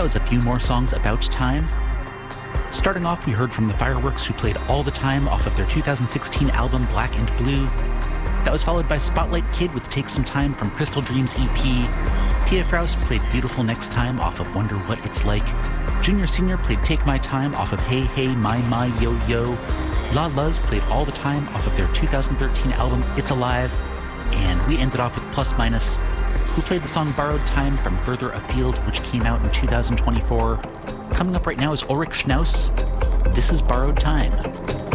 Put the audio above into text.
was a few more songs about time. Starting off, we heard from the Fireworks, who played All the Time off of their 2016 album Black and Blue. That was followed by Spotlight Kid with Take Some Time from Crystal Dreams EP. Pia Fraus played Beautiful Next Time off of Wonder What It's Like. Junior Senior played Take My Time off of Hey Hey My Yo Yo. La Luz played All the Time off of their 2013 album It's Alive. And we ended off with Plus Minus, who played the song Borrowed Time from Further Afield, which came out in 2024. Coming up right now is Ulrich Schnaus. This is Borrowed Time.